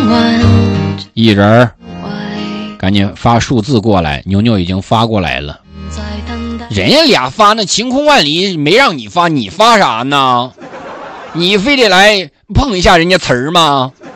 艺人赶紧发数字过来，牛牛已经发过来了。人家俩发那晴空万里，没让你发，你发啥呢？你非得来碰一下人家词儿吗？